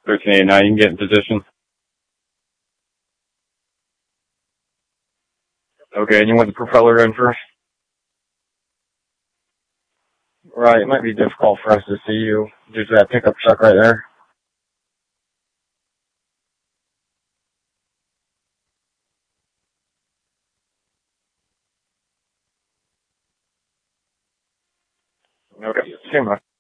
1389, you can get in position. Okay, and you want the propeller in first? Right, it might be difficult for us to see you due to that pickup truck right there. Okay, stand by.